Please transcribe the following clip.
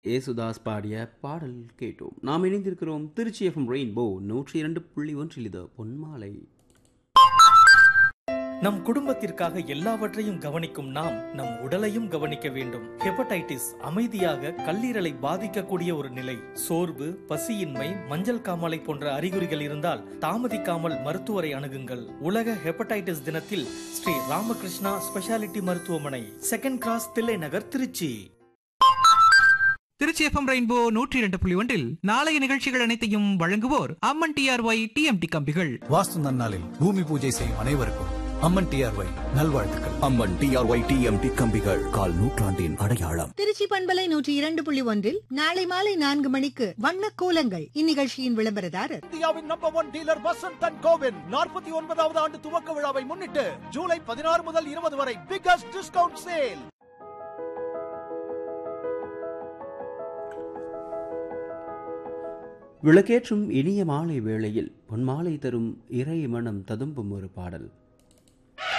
ஏசுதாஸ் பாடிய பாடல் கேட்டோம். நாம் இணைந்திருக்கிறோம் திருச்சி எஃப்எம் ரெயின்போ 102.1 இது பொன்மாலை. நம் குடும்பத்திற்காக எல்லாவற்றையும் கவனிக்கும் நாம் நம் உடலையும் கவனிக்க வேண்டும். ஹெப்படைட்டிஸ் அமைதியாக கல்லீரலை பாதிக்கக்கூடிய ஒரு நிலை. சோர்வு, பசியின்மை, மஞ்சள் காமாலை போன்ற அறிகுறிகள் இருந்தால் தாமதிக்காமல் மருத்துவரை அணுகுங்கள். உலக ஹெப்படைட்டிஸ் தினத்தில் ஸ்ரீ ராமகிருஷ்ணா ஸ்பெஷாலிட்டி மருத்துவமனை, second cross, Thillai Nagar, Trichy. Trichy FM rainbow 102.1 நாளைய நிகழ்ச்சிகள் அனைத்தையும் வழங்குவோர் அம்மன் டிஆர்ஒய் டிஎம்டி கம்பிகள். வாஸ்து நன்னாளில் பூமி பூஜை செய்யும் அனைவருக்கும் அம்மன் டிஆர்ஒய் நல்வாழ்த்துக்கள். அம்மன் டிஆர்ஒய் டிஎம்டி கம்பிகள், கால் நூற்றாண்டின் அடையாளம். திருச்சி பண்பலை 102.1 நாளை மாலை 4 மணிக்கு வண்ண கோலங்கள். இந்நிகழ்ச்சியின் விளம்பரதாரர் இந்தியாவின் number 1 dealer Vasanth and CoWIN 49வது ஆண்டு துவக்க விழாவை முன்னிட்டு ஜூலை 16 முதல் 20 வரை பிகஸ்ட் டிஸ்கவுண்ட் சேல். விளக்கேற்றும் இனிய மாலை வேளையில் பொன்மாலை தரும் இறை மனம் ததும்பும் ஒரு பாடல்.